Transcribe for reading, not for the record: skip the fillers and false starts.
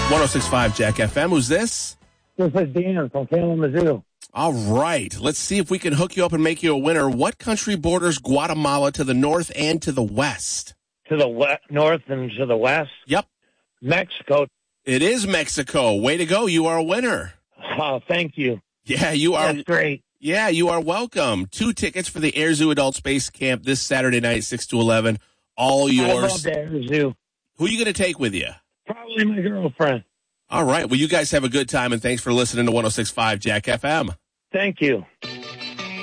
106.5 Jack FM. Who's this? This is Dan from Kalamazoo. All right. Let's see if we can hook you up and make you a winner. What country borders Guatemala to the north and to the west? To the north and to the west? Yep. Mexico. It is Mexico. Way to go. You are a winner. Oh, thank you. Yeah, you are. That's great. Yeah, you are welcome. 2 tickets for the Air Zoo Adult Space Camp this Saturday night, 6 to 11. All yours. I love the Air Zoo. Who are you going to take with you? Probably my girlfriend. All right. Well, you guys have a good time, and thanks for listening to 106.5 Jack FM. Thank you.